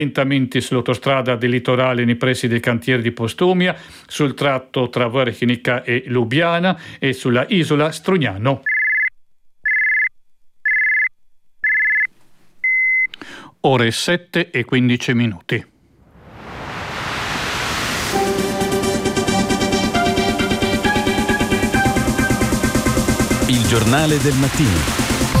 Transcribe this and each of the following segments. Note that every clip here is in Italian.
Rallentamenti sull'autostrada del litorale nei pressi dei cantieri di Postumia, sul tratto tra Verchinica e Lubiana e sulla isola Strugnano. Ore 7:15. Il giornale del mattino.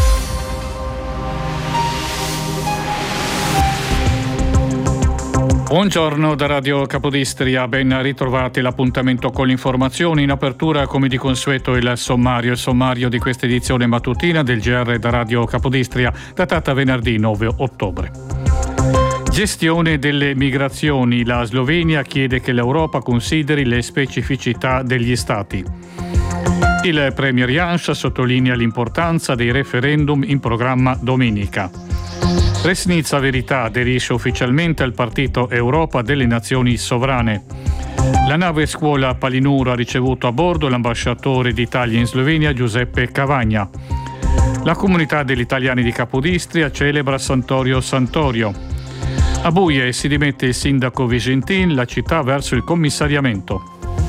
Buongiorno da Radio Capodistria, ben ritrovati l'appuntamento con l'informazione. In apertura, come di consueto, il sommario di questa edizione mattutina del GR da Radio Capodistria, datata venerdì 9 ottobre. Gestione delle migrazioni. La Slovenia chiede che l'Europa consideri le specificità degli Stati. Il Premier Janša sottolinea l'importanza dei referendum in programma domenica. Resnica Verità aderisce ufficialmente al partito Europa delle Nazioni Sovrane. La nave scuola Palinuro ha ricevuto a bordo l'ambasciatore d'Italia in Slovenia Giuseppe Cavagna. La comunità degli italiani di Capodistria celebra Santorio Santorio. A Buie si dimette il sindaco Vigentin, la città verso il commissariamento.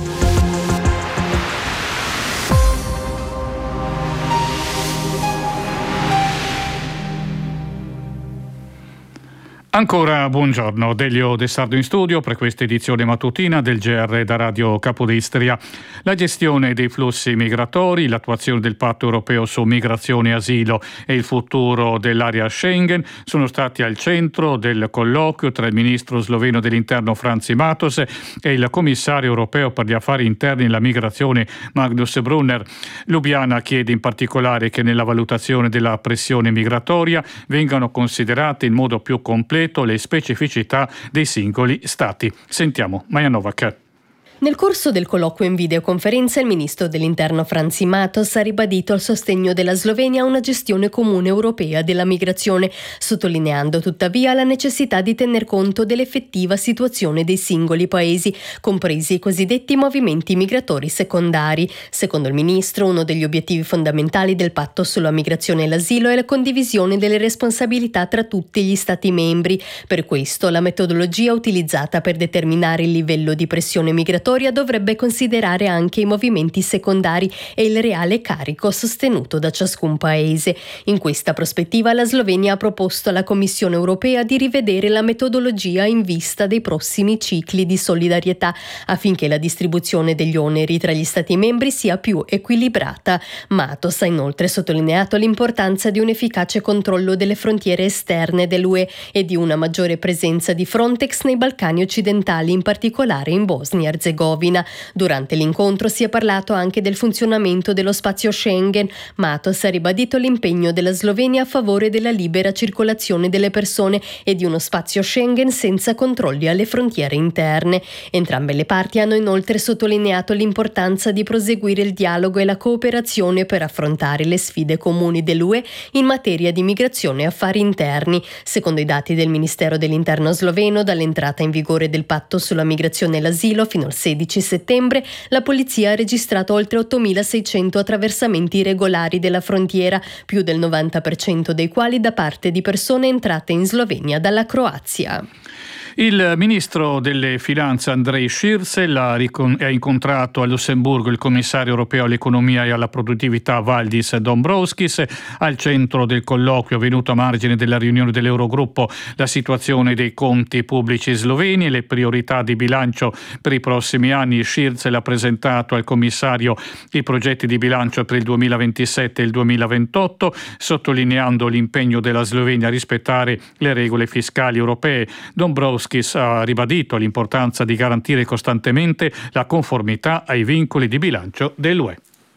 Ancora buongiorno, Delio De Sardo in studio per questa edizione mattutina del GR da Radio Capodistria. La gestione dei flussi migratori, l'attuazione del patto europeo su migrazione e asilo e il futuro dell'area Schengen sono stati al centro del colloquio tra il ministro sloveno dell'interno Franzi Matos e il commissario europeo per gli affari interni e la migrazione Magnus Brunner. Lubiana chiede in particolare che nella valutazione della pressione migratoria vengano considerate in modo più completo le specificità dei singoli stati. Sentiamo Maja Novak. Nel corso del colloquio in videoconferenza il ministro dell'interno Franzi Matos ha ribadito il sostegno della Slovenia a una gestione comune europea della migrazione, sottolineando tuttavia la necessità di tener conto dell'effettiva situazione dei singoli paesi, compresi i cosiddetti movimenti migratori secondari. Secondo il ministro, uno degli obiettivi fondamentali del patto sulla migrazione e l'asilo è la condivisione delle responsabilità tra tutti gli Stati membri. Per questo la metodologia utilizzata per determinare il livello di pressione migratoria dovrebbe considerare anche i movimenti secondari e il reale carico sostenuto da ciascun paese. In questa prospettiva la Slovenia ha proposto alla Commissione europea di rivedere la metodologia in vista dei prossimi cicli di solidarietà, affinché la distribuzione degli oneri tra gli Stati membri sia più equilibrata. Matos ha inoltre sottolineato l'importanza di un efficace controllo delle frontiere esterne dell'UE e di una maggiore presenza di Frontex nei Balcani occidentali, in particolare in Bosnia-Erzegovina. Durante l'incontro si è parlato anche del funzionamento dello spazio Schengen. Matos ha ribadito l'impegno della Slovenia a favore della libera circolazione delle persone e di uno spazio Schengen senza controlli alle frontiere interne. Entrambe le parti hanno inoltre sottolineato l'importanza di proseguire il dialogo e la cooperazione per affrontare le sfide comuni dell'UE in materia di migrazione e affari interni. Secondo i dati del Ministero dell'Interno sloveno, dall'entrata in vigore del patto sulla migrazione e l'asilo fino al 16 settembre, la polizia ha registrato oltre 8.600 attraversamenti irregolari della frontiera, più del 90% dei quali da parte di persone entrate in Slovenia dalla Croazia. Il ministro delle Finanze Andrej Šircelj ha incontrato a Lussemburgo il commissario europeo all'economia e alla produttività Valdis Dombrovskis. Al centro del colloquio, venuto a margine della riunione dell'Eurogruppo, la situazione dei conti pubblici sloveni e le priorità di bilancio per i prossimi anni. Šircelj ha presentato al commissario i progetti di bilancio per il 2027 e il 2028, sottolineando l'impegno della Slovenia a rispettare le regole fiscali europee. Dombrovskis ha ribadito l'importanza di garantire costantemente la conformità ai vincoli di bilancio dell'UE.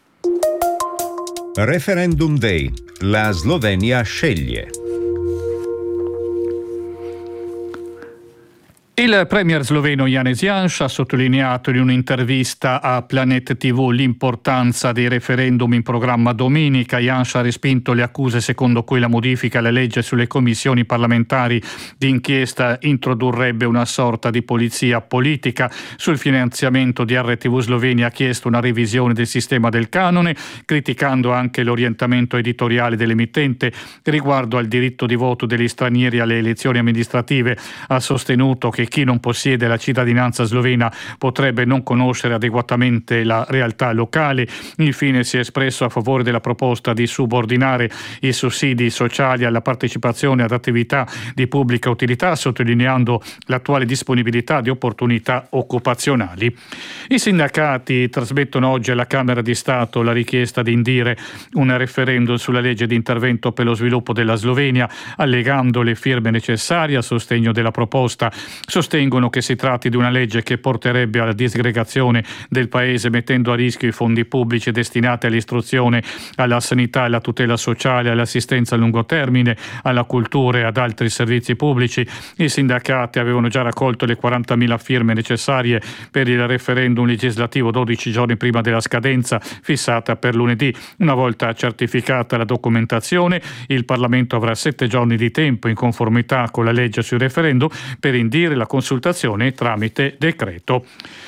Referendum Day. La Slovenia sceglie. Il premier sloveno Janez Janša ha sottolineato in un'intervista a Planet TV l'importanza dei referendum in programma domenica. Janša ha respinto le accuse secondo cui la modifica alla legge sulle commissioni parlamentari di inchiesta introdurrebbe una sorta di polizia politica. Sul finanziamento di RTV Slovenia ha chiesto una revisione del sistema del canone, criticando anche l'orientamento editoriale dell'emittente. Riguardo al diritto di voto degli stranieri alle elezioni amministrative, ha sostenuto che chi non possiede la cittadinanza slovena potrebbe non conoscere adeguatamente la realtà locale. Infine si è espresso a favore della proposta di subordinare i sussidi sociali alla partecipazione ad attività di pubblica utilità, sottolineando l'attuale disponibilità di opportunità occupazionali. I sindacati trasmettono oggi alla Camera di Stato la richiesta di indire un referendum sulla legge di intervento per lo sviluppo della Slovenia, allegando le firme necessarie a sostegno della proposta. Sostengono che si tratti di una legge che porterebbe alla disgregazione del paese, mettendo a rischio i fondi pubblici destinati all'istruzione, alla sanità, alla tutela sociale, all'assistenza a lungo termine, alla cultura e ad altri servizi pubblici. I sindacati avevano già raccolto le 40.000 firme necessarie per il referendum legislativo 12 giorni prima della scadenza fissata per lunedì. Una volta certificata la documentazione, il Parlamento avrà 7 giorni di tempo, in conformità con la legge sui referendum, per indire la consultazione tramite decreto.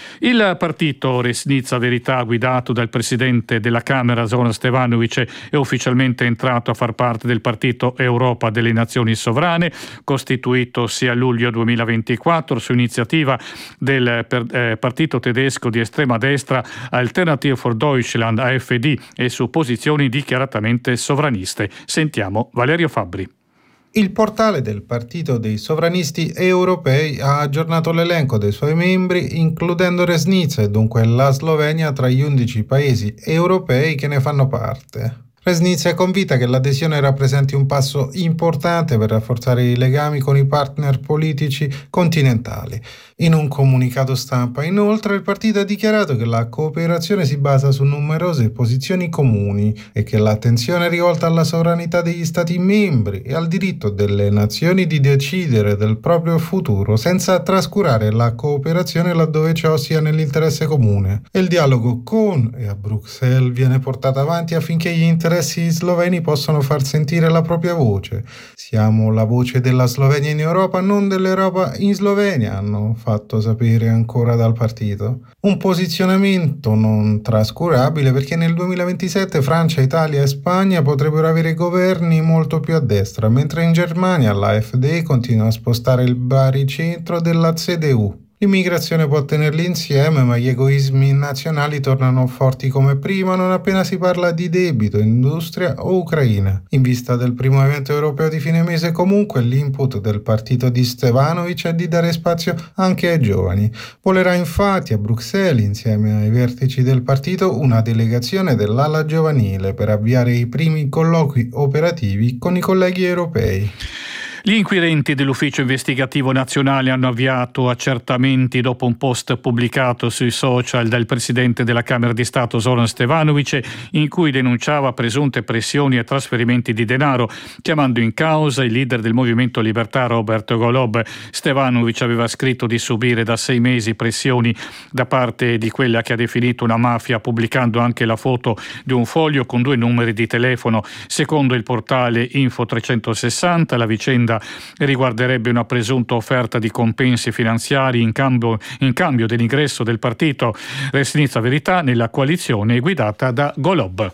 Il partito Resnica Verità, guidato dal presidente della Camera Zoran Stevanovic, è ufficialmente entrato a far parte del partito Europa delle Nazioni Sovrane, costituitosi a luglio 2024 su iniziativa del partito tedesco di estrema destra Alternative for Deutschland, AfD, e su posizioni dichiaratamente sovraniste. Sentiamo Valerio Fabbri. Il portale del Partito dei Sovranisti Europei ha aggiornato l'elenco dei suoi membri, includendo Resnica e dunque la Slovenia tra gli 11 paesi europei che ne fanno parte. Resnica è convinta che l'adesione rappresenti un passo importante per rafforzare i legami con i partner politici continentali. In un comunicato stampa, inoltre, il partito ha dichiarato che la cooperazione si basa su numerose posizioni comuni e che l'attenzione è rivolta alla sovranità degli Stati membri e al diritto delle nazioni di decidere del proprio futuro senza trascurare la cooperazione laddove ciò sia nell'interesse comune. E il dialogo con e a Bruxelles viene portato avanti affinché gli interessi sloveni possano far sentire la propria voce. Siamo la voce della Slovenia in Europa, non dell'Europa in Slovenia, hanno fatto sapere ancora dal partito. Un posizionamento non trascurabile perché nel 2027 Francia, Italia e Spagna potrebbero avere governi molto più a destra, mentre in Germania l'AfD continua a spostare il baricentro della CDU. L'immigrazione può tenerli insieme, ma gli egoismi nazionali tornano forti come prima non appena si parla di debito, industria o Ucraina. In vista del primo evento europeo di fine mese, comunque, l'input del partito di Stevanovic è di dare spazio anche ai giovani. Volerà infatti a Bruxelles, insieme ai vertici del partito, una delegazione dell'ala giovanile per avviare i primi colloqui operativi con i colleghi europei. Gli inquirenti dell'Ufficio Investigativo Nazionale hanno avviato accertamenti dopo un post pubblicato sui social dal presidente della Camera di Stato Zoran Stevanovic, in cui denunciava presunte pressioni e trasferimenti di denaro, chiamando in causa il leader del Movimento Libertà Robert Golob. Stevanovic aveva scritto di subire da 6 mesi pressioni da parte di quella che ha definito una mafia, pubblicando anche la foto di un foglio con 2 numeri di telefono. Secondo il portale Info 360, la vicenda riguarderebbe una presunta offerta di compensi finanziari in cambio dell'ingresso del partito Resnica Verità nella coalizione guidata da Golob.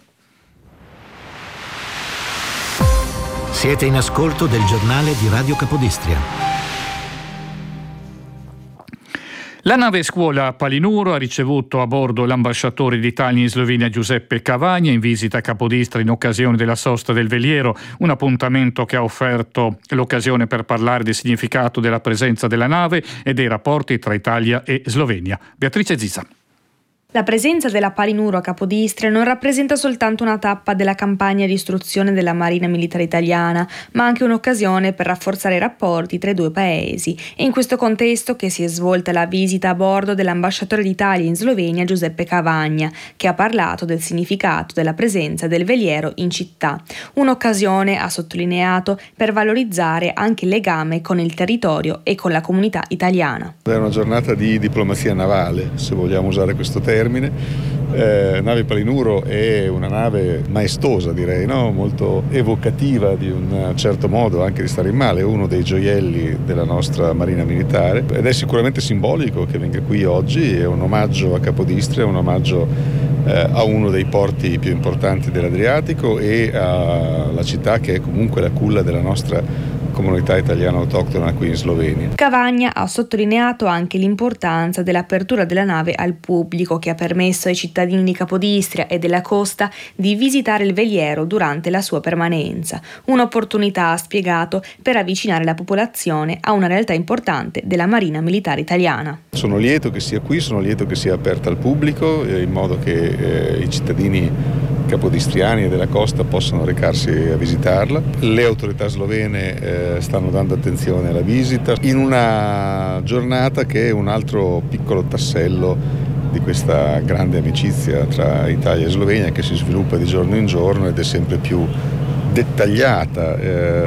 Siete in ascolto del giornale di Radio Capodistria. La nave scuola Palinuro ha ricevuto a bordo l'ambasciatore d'Italia in Slovenia Giuseppe Cavagna in visita a Capodistria in occasione della sosta del veliero, un appuntamento che ha offerto l'occasione per parlare del significato della presenza della nave e dei rapporti tra Italia e Slovenia. Beatrice Zisa. La presenza della Palinuro a Capodistria non rappresenta soltanto una tappa della campagna di istruzione della Marina Militare Italiana, ma anche un'occasione per rafforzare i rapporti tra i due paesi. È in questo contesto che si è svolta la visita a bordo dell'ambasciatore d'Italia in Slovenia Giuseppe Cavagna, che ha parlato del significato della presenza del veliero in città. Un'occasione, ha sottolineato, per valorizzare anche il legame con il territorio e con la comunità italiana. È una giornata di diplomazia navale, se vogliamo usare questo termine. Nave Palinuro è una nave maestosa, direi, no? Molto evocativa di un certo modo anche di stare in mare, è uno dei gioielli della nostra Marina Militare ed è sicuramente simbolico che venga qui oggi, è un omaggio a Capodistria, un omaggio a uno dei porti più importanti dell'Adriatico e alla città che è comunque la culla della nostra comunità italiana autoctona qui in Slovenia. Cavagna ha sottolineato anche l'importanza dell'apertura della nave al pubblico, che ha permesso ai cittadini di Capodistria e della costa di visitare il veliero durante la sua permanenza. Un'opportunità, ha spiegato, per avvicinare la popolazione a una realtà importante della Marina Militare Italiana. Sono lieto che sia qui, sono lieto che sia aperta al pubblico in modo che i cittadini capodistriani e della costa possano recarsi a visitarla. Le autorità slovene stanno dando attenzione alla visita in una giornata che è un altro piccolo tassello di questa grande amicizia tra Italia e Slovenia che si sviluppa di giorno in giorno ed è sempre più dettagliata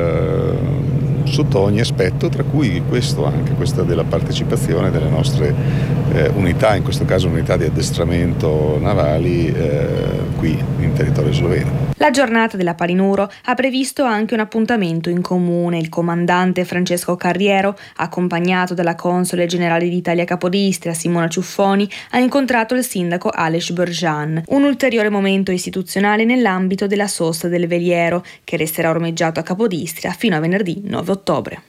sotto ogni aspetto, tra cui anche questa della partecipazione delle nostre unità, in questo caso unità di addestramento navali qui in territorio sloveno. La giornata della Palinuro ha previsto anche un appuntamento in comune. Il comandante Francesco Carriero, accompagnato dalla console generale d'Italia a Capodistria Simona Ciuffoni, ha incontrato il sindaco Aleš Bržan. Un ulteriore momento istituzionale nell'ambito della sosta del veliero, che resterà ormeggiato a Capodistria fino a venerdì 9 ottobre.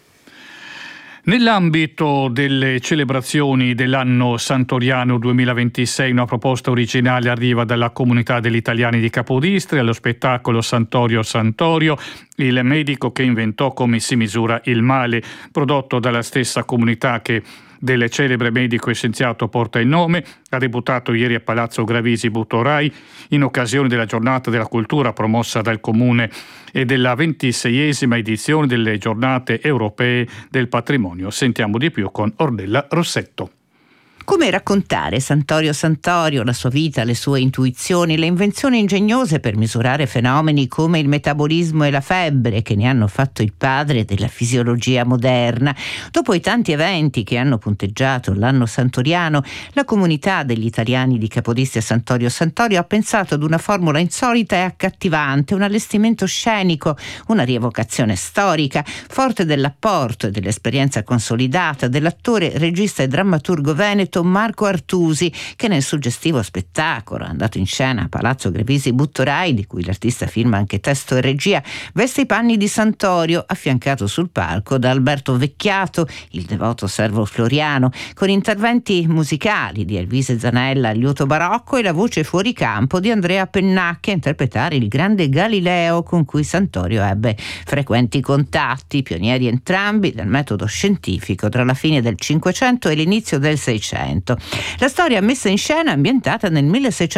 Nell'ambito delle celebrazioni dell'anno santoriano 2026, una proposta originale arriva dalla comunità degli italiani di Capodistria, lo spettacolo Santorio Santorio, il medico che inventò come si misura il male, prodotto dalla stessa comunità che del celebre medico e scienziato porta il nome, ha debuttato ieri a Palazzo Gravisi Butorai in occasione della giornata della cultura promossa dal Comune e della 26esima edizione delle giornate europee del patrimonio. Sentiamo di più con Ornella Rossetto. Come raccontare Santorio Santorio, la sua vita, le sue intuizioni, le invenzioni ingegnose per misurare fenomeni come il metabolismo e la febbre che ne hanno fatto il padre della fisiologia moderna. Dopo i tanti eventi che hanno punteggiato l'anno santoriano, la comunità degli italiani di Capodistria Santorio Santorio ha pensato ad una formula insolita e accattivante, un allestimento scenico, una rievocazione storica, forte dell'apporto e dell'esperienza consolidata dell'attore, regista e drammaturgo veneto Marco Artusi, che nel suggestivo spettacolo andato in scena a Palazzo Gravisi Butorai, di cui l'artista firma anche testo e regia, veste i panni di Santorio, affiancato sul palco da Alberto Vecchiato, il devoto servo Floriano, con interventi musicali di Elvise Zanella al liuto barocco e la voce fuori campo di Andrea Pennacchi a interpretare il grande Galileo, con cui Santorio ebbe frequenti contatti, pionieri entrambi del metodo scientifico tra la fine del Cinquecento e l'inizio del Seicento. La storia messa in scena è ambientata nel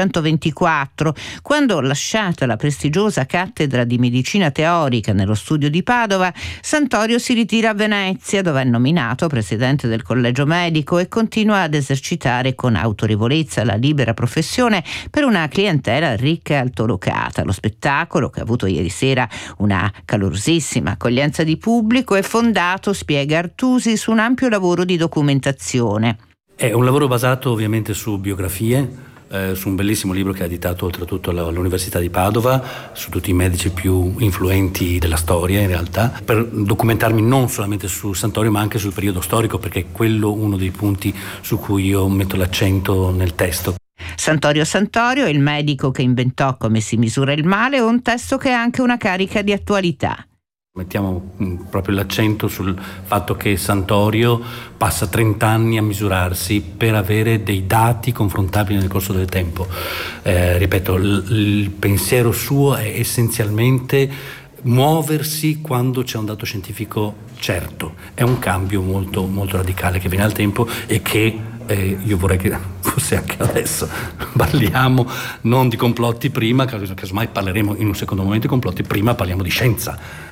1624, quando, lasciata la prestigiosa cattedra di medicina teorica nello studio di Padova, Santorio si ritira a Venezia, dove è nominato presidente del collegio medico e continua ad esercitare con autorevolezza la libera professione per una clientela ricca e altolocata. Lo spettacolo, che ha avuto ieri sera una calorosissima accoglienza di pubblico, è fondato, spiega Artusi, su un ampio lavoro di documentazione. È un lavoro basato ovviamente su biografie, su un bellissimo libro che ha editato oltretutto all'Università di Padova, su tutti i medici più influenti della storia in realtà, per documentarmi non solamente su Santorio ma anche sul periodo storico, perché è quello uno dei punti su cui io metto l'accento nel testo. Santorio Santorio, il medico che inventò come si misura il male, è un testo che ha anche una carica di attualità. Mettiamo proprio l'accento sul fatto che Santorio passa 30 anni a misurarsi per avere dei dati confrontabili nel corso del tempo. Ripeto, il pensiero suo è essenzialmente muoversi quando c'è un dato scientifico certo. È un cambio molto, molto radicale che viene al tempo e che io vorrei che fosse forse anche adesso parliamo non di complotti prima, casomai parleremo in un secondo momento di complotti, prima parliamo di scienza.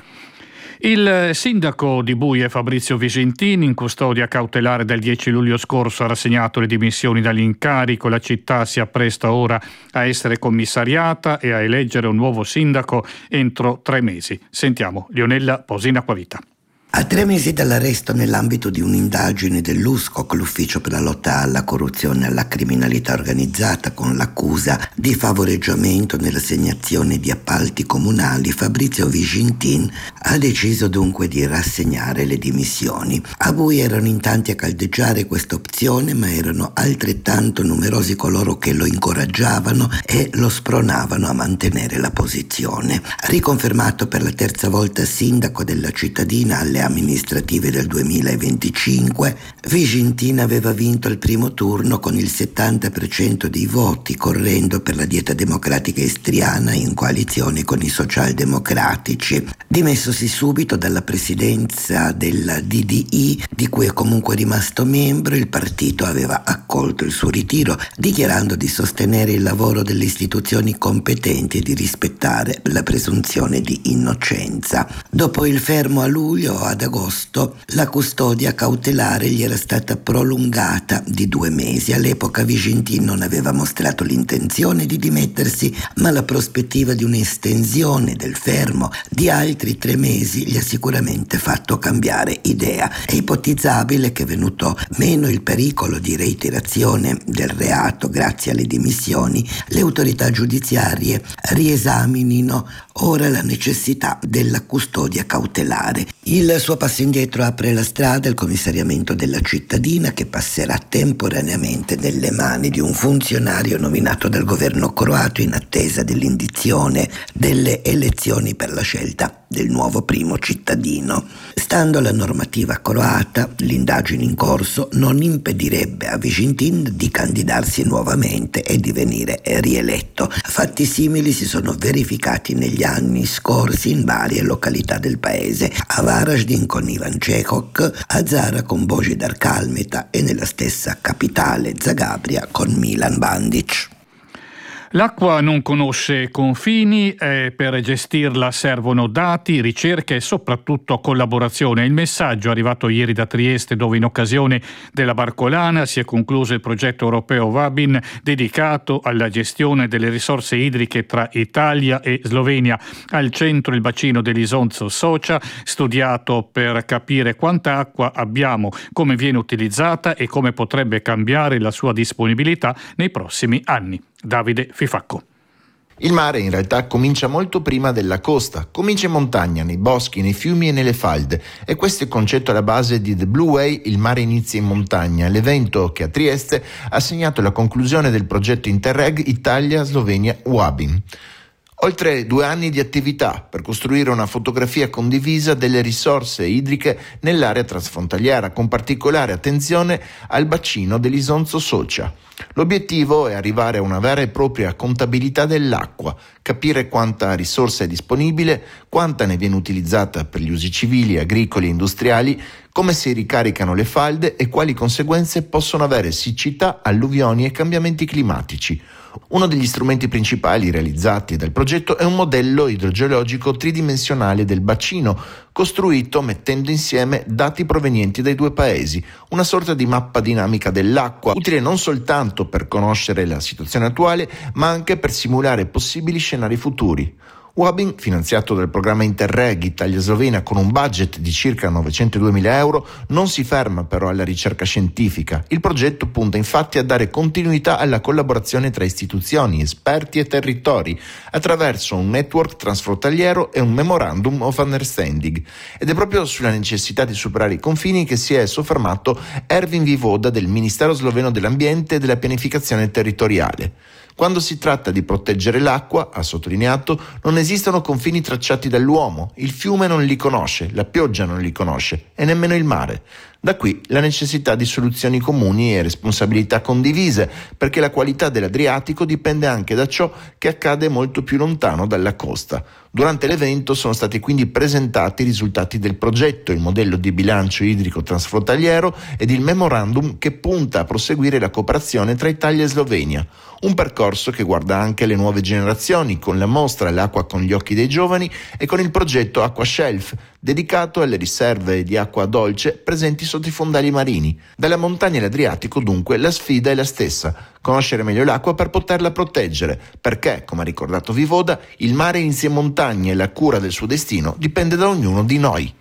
Il sindaco di Buie, Fabrizio Vigintin, in custodia cautelare del 10 luglio scorso, ha rassegnato le dimissioni dall'incarico. La città si appresta ora a essere commissariata e a eleggere un nuovo sindaco entro 3 mesi. Sentiamo Leonella Posina-Acquavita. A 3 mesi dall'arresto nell'ambito di un'indagine dell'USCOC, l'Ufficio per la lotta alla corruzione e alla criminalità organizzata, con l'accusa di favoreggiamento nell'assegnazione di appalti comunali, Fabrizio Vigintin ha deciso dunque di rassegnare le dimissioni. A Buie erano in tanti a caldeggiare questa opzione, ma erano altrettanto numerosi coloro che lo incoraggiavano e lo spronavano a mantenere la posizione. Riconfermato per la 3ª volta sindaco della cittadina alle amministrative del 2025, Vigintin aveva vinto il primo turno con il 70% dei voti, correndo per la Dieta Democratica Istriana in coalizione con i socialdemocratici. Dimessosi subito dalla presidenza della DDI, di cui è comunque rimasto membro, il partito aveva accolto il suo ritiro, dichiarando di sostenere il lavoro delle istituzioni competenti e di rispettare la presunzione di innocenza. Dopo il fermo a luglio, ad agosto, la custodia cautelare gli era stata prolungata di 2 mesi. All'epoca Vigintin non aveva mostrato l'intenzione di dimettersi, ma la prospettiva di un'estensione del fermo di altri 3 mesi gli ha sicuramente fatto cambiare idea. È ipotizzabile che, venuto meno il pericolo di reiterazione del reato grazie alle dimissioni, le autorità giudiziarie riesaminino ora la necessità della custodia cautelare. Il suo passo indietro apre la strada al commissariamento della cittadina, che passerà temporaneamente nelle mani di un funzionario nominato dal governo croato in attesa dell'indizione delle elezioni per la scelta del nuovo primo cittadino. Stando alla normativa croata, l'indagine in corso non impedirebbe a Vigintin di candidarsi nuovamente e di venire rieletto. Fatti simili si sono verificati negli anni scorsi in varie località del paese: a Varaždin con Ivan Čehok, a Zara con Božidar Kalmeta e nella stessa capitale Zagabria con Milan Bandic. L'acqua non conosce confini e per gestirla servono dati, ricerche e soprattutto collaborazione. Il messaggio è arrivato ieri da Trieste, dove in occasione della Barcolana si è concluso il progetto europeo Wabin, dedicato alla gestione delle risorse idriche tra Italia e Slovenia. Al centro il bacino dell'Isonzo Socia, studiato per capire quanta acqua abbiamo, come viene utilizzata e come potrebbe cambiare la sua disponibilità nei prossimi anni. Davide Fifacco. Il mare in realtà comincia molto prima della costa, comincia in montagna, nei boschi, nei fiumi e nelle falde, e questo è il concetto alla base di The Blue Way, il mare inizia in montagna, l'evento che a Trieste ha segnato la conclusione del progetto Interreg Italia-Slovenia Wabin. Oltre 2 anni di attività per costruire una fotografia condivisa delle risorse idriche nell'area transfrontaliera, con particolare attenzione al bacino dell'Isonzo Socia. L'obiettivo è arrivare a una vera e propria contabilità dell'acqua, capire quanta risorsa è disponibile, quanta ne viene utilizzata per gli usi civili, agricoli e industriali, come si ricaricano le falde e quali conseguenze possono avere siccità, alluvioni e cambiamenti climatici. Uno degli strumenti principali realizzati dal progetto è un modello idrogeologico tridimensionale del bacino, costruito mettendo insieme dati provenienti dai 2 paesi, una sorta di mappa dinamica dell'acqua, utile non soltanto per conoscere la situazione attuale, ma anche per simulare possibili scenari futuri. Wabin, finanziato dal programma Interreg Italia-Slovenia con un budget di circa 902.000 euro, non si ferma però alla ricerca scientifica. Il progetto punta infatti a dare continuità alla collaborazione tra istituzioni, esperti e territori, attraverso un network transfrontaliero e un memorandum of understanding. Ed è proprio sulla necessità di superare i confini che si è soffermato Ervin Vivoda del Ministero sloveno dell'Ambiente e della Pianificazione Territoriale. Quando si tratta di proteggere l'acqua, ha sottolineato, non esistono confini tracciati dall'uomo, il fiume non li conosce, la pioggia non li conosce e nemmeno il mare. Da qui la necessità di soluzioni comuni e responsabilità condivise, perché la qualità dell'Adriatico dipende anche da ciò che accade molto più lontano dalla costa. Durante l'evento sono stati quindi presentati i risultati del progetto, il modello di bilancio idrico transfrontaliero ed il memorandum che punta a proseguire la cooperazione tra Italia e Slovenia. Un percorso che guarda anche alle nuove generazioni, con la mostra L'acqua con gli occhi dei giovani e con il progetto Acqua Shelf, dedicato alle riserve di acqua dolce presenti sotto i fondali marini. Dalla montagna all'Adriatico, dunque, la sfida è la stessa: conoscere meglio l'acqua per poterla proteggere, perché, come ha ricordato Vivoda, il mare inizia in montagna e la cura del suo destino dipende da ognuno di noi.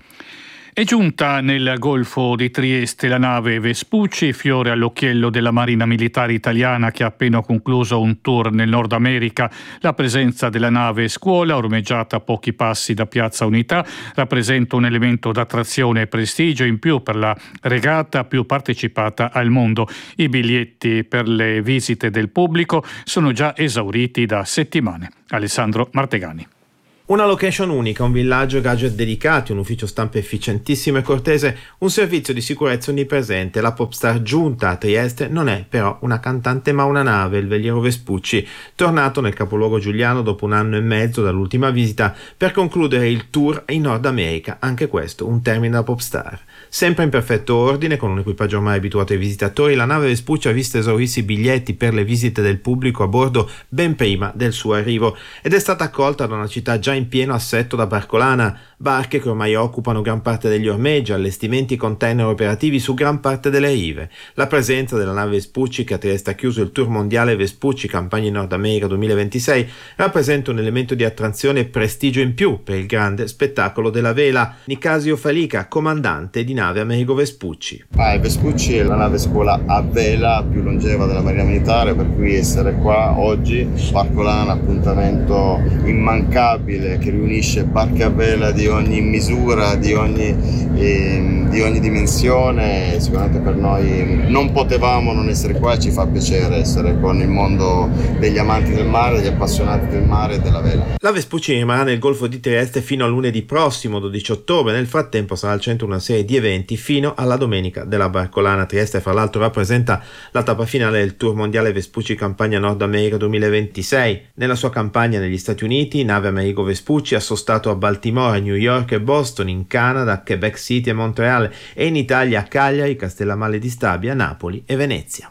È giunta nel Golfo di Trieste la nave Vespucci, fiore all'occhiello della Marina Militare Italiana che ha appena concluso un tour nel Nord America. La presenza della nave scuola, ormeggiata a pochi passi da Piazza Unità, rappresenta un elemento d'attrazione e prestigio in più per la regata più partecipata al mondo. I biglietti per le visite del pubblico sono già esauriti da settimane. Alessandro Martegani. Una location unica, un villaggio gadget dedicati, un ufficio stampa efficientissimo e cortese, un servizio di sicurezza onnipresente. La popstar giunta a Trieste non è però una cantante ma una nave, il veliero Vespucci, tornato nel capoluogo giuliano dopo 1 anno e mezzo dall'ultima visita per concludere il tour in Nord America, anche questo un termine da popstar. Sempre in perfetto ordine, con un equipaggio ormai abituato ai visitatori, la nave Vespucci ha visto esaurirsi i biglietti per le visite del pubblico a bordo ben prima del suo arrivo ed è stata accolta da una città già in pieno assetto da barcolana, barche che ormai occupano gran parte degli ormeggi, allestimenti e container operativi su gran parte delle rive. La presenza della nave Vespucci, che a Trieste ha chiuso il tour mondiale Vespucci Campagna in Nord America 2026, rappresenta un elemento di attrazione e prestigio in più per il grande spettacolo della vela. Nicasio Falica, comandante di nave Amerigo Vespucci. Il Vespucci è la nave scuola a vela più longeva della Marina Militare, per cui essere qua oggi, barcolana, appuntamento immancabile che riunisce barche a vela di ogni misura, di ogni dimensione. Sicuramente per noi non potevamo non essere qua e ci fa piacere essere con il mondo degli amanti del mare, degli appassionati del mare e della vela. La Vespucci rimarrà nel Golfo di Trieste fino a lunedì prossimo, 12 ottobre. Nel frattempo sarà al centro una serie di eventi fino alla domenica della barcolana. Trieste, fra l'altro, rappresenta la tappa finale del tour mondiale Vespucci Campagna Nord America 2026. Nella sua campagna negli Stati Uniti, nave Amerigo Vespucci ha sostato a Baltimora, New York e Boston, in Canada, Quebec City e Montreal, e in Italia a Cagliari, Castellammare di Stabia, Napoli e Venezia.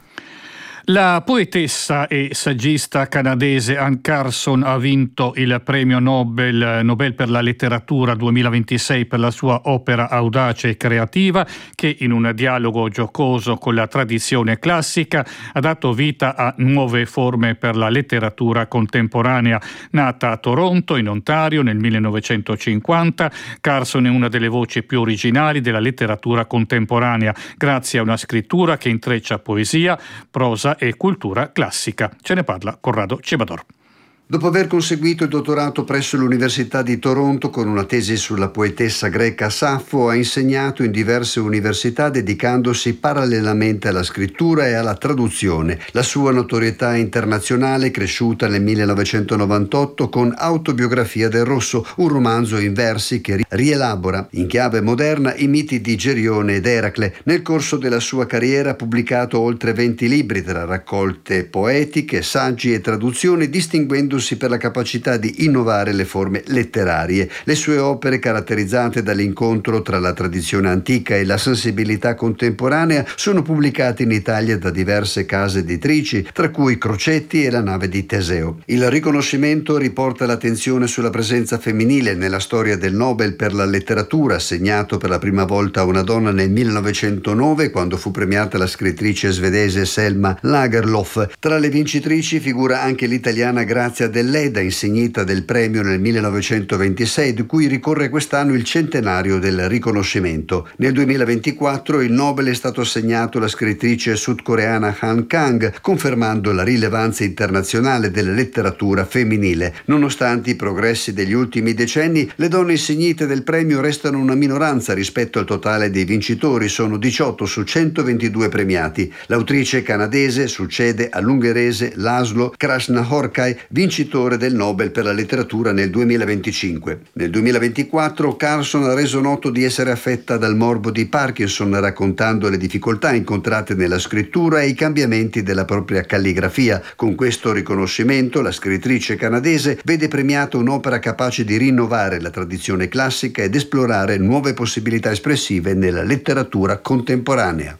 La poetessa e saggista canadese Anne Carson ha vinto il premio Nobel per la letteratura 2026 per la sua opera audace e creativa che, in un dialogo giocoso con la tradizione classica, ha dato vita a nuove forme per la letteratura contemporanea. Nata a Toronto, in Ontario, nel 1950, Carson è una delle voci più originali della letteratura contemporanea, grazie a una scrittura che intreccia poesia, prosa e cultura classica. Ce ne parla Corrado Cebador. Dopo aver conseguito il dottorato presso l'Università di Toronto con una tesi sulla poetessa greca Saffo, ha insegnato in diverse università dedicandosi parallelamente alla scrittura e alla traduzione. La sua notorietà internazionale è cresciuta nel 1998 con Autobiografia del Rosso, un romanzo in versi che rielabora in chiave moderna i miti di Gerione ed Eracle. Nel corso della sua carriera ha pubblicato oltre 20 libri tra raccolte poetiche, saggi e traduzioni, distinguendosi per la capacità di innovare le forme letterarie. Le sue opere, caratterizzate dall'incontro tra la tradizione antica e la sensibilità contemporanea, sono pubblicate in Italia da diverse case editrici, tra cui Crocetti e La nave di Teseo. Il riconoscimento riporta l'attenzione sulla presenza femminile nella storia del Nobel per la letteratura, assegnato per la prima volta a una donna nel 1909, quando fu premiata la scrittrice svedese Selma Lagerlöf. Tra le vincitrici figura anche l'italiana Grazia Dell'Eda, insignita del premio nel 1926, di cui ricorre quest'anno il centenario del riconoscimento. Nel 2024 il Nobel è stato assegnato alla scrittrice sudcoreana Han Kang, confermando la rilevanza internazionale della letteratura femminile. Nonostante i progressi degli ultimi decenni, le donne insignite del premio restano una minoranza rispetto al totale dei vincitori, sono 18 su 122 premiati. L'autrice canadese succede all'ungherese Laszlo Krasznahorkai, vincitore vincitore del Nobel per la letteratura nel 2025. Nel 2024 Carlson ha reso noto di essere affetta dal morbo di Parkinson, raccontando le difficoltà incontrate nella scrittura e i cambiamenti della propria calligrafia. Con questo riconoscimento la scrittrice canadese vede premiata un'opera capace di rinnovare la tradizione classica ed esplorare nuove possibilità espressive nella letteratura contemporanea.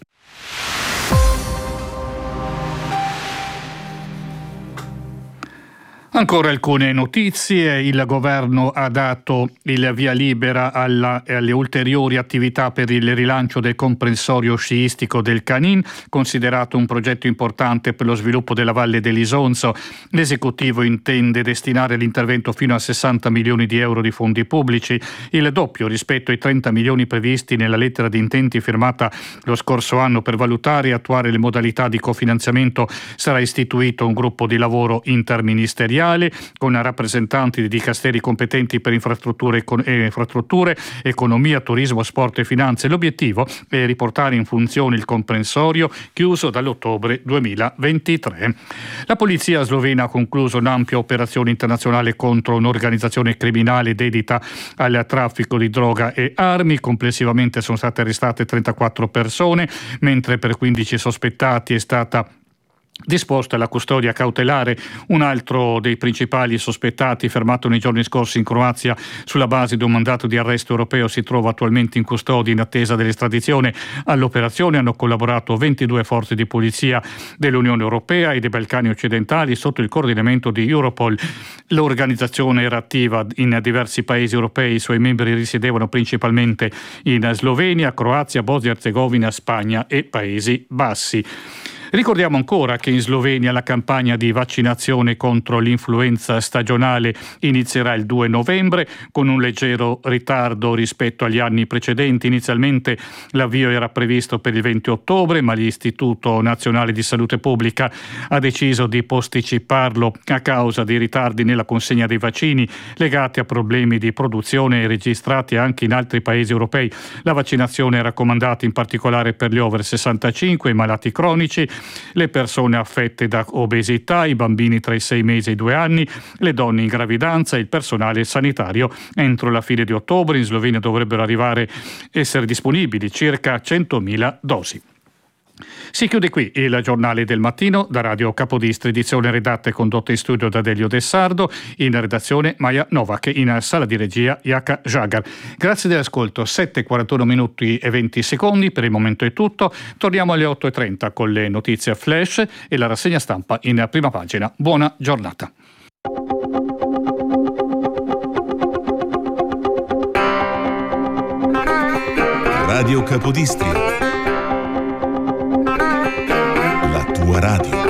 Ancora alcune notizie. Il governo ha dato il via libera alle ulteriori attività per il rilancio del comprensorio sciistico del Canin, considerato un progetto importante per lo sviluppo della Valle dell'Isonzo. L'esecutivo intende destinare l'intervento fino a 60 milioni di euro di fondi pubblici, il doppio rispetto ai 30 milioni previsti nella lettera di intenti firmata lo scorso anno. Per valutare e attuare le modalità di cofinanziamento sarà istituito un gruppo di lavoro interministeriale con rappresentanti di dicasteri competenti per infrastrutture, economia, turismo, sport e finanze. L'obiettivo è riportare in funzione il comprensorio chiuso dall'ottobre 2023. La polizia slovena ha concluso un'ampia operazione internazionale contro un'organizzazione criminale dedita al traffico di droga e armi. Complessivamente sono state arrestate 34 persone, mentre per 15 sospettati è stata disposta la custodia cautelare. Un altro dei principali sospettati, fermato nei giorni scorsi in Croazia sulla base di un mandato di arresto europeo, si trova attualmente in custodia in attesa dell'estradizione. All'operazione hanno collaborato 22 forze di polizia dell'Unione Europea e dei Balcani occidentali sotto il coordinamento di Europol. L'organizzazione era attiva in diversi paesi europei, i suoi membri risiedevano principalmente in Slovenia, Croazia, Bosnia e Erzegovina, Spagna e Paesi Bassi. Ricordiamo ancora che in Slovenia la campagna di vaccinazione contro l'influenza stagionale inizierà il 2 novembre con un leggero ritardo rispetto agli anni precedenti. Inizialmente l'avvio era previsto per il 20 ottobre, ma l'Istituto Nazionale di Salute Pubblica ha deciso di posticiparlo a causa dei ritardi nella consegna dei vaccini legati a problemi di produzione registrati anche in altri paesi europei. La vaccinazione è raccomandata in particolare per gli over 65, i malati cronici, le persone affette da obesità, i bambini tra i 6 mesi e i 2 anni, le donne in gravidanza e il personale sanitario. Entro la fine di ottobre in Slovenia dovrebbero essere disponibili circa 100.000 dosi. Si chiude qui il giornale del mattino da Radio Capodistria, edizione redatta e condotta in studio da Delio De Sardo, in redazione Maja Novak, in sala di regia Jaka Žagar. Grazie dell'ascolto, 7:41 minuti e 20 secondi, per il momento è tutto, torniamo alle 8:30 con le notizie flash e la rassegna stampa in prima pagina. Buona giornata. Radio Capodistria. La tua radio.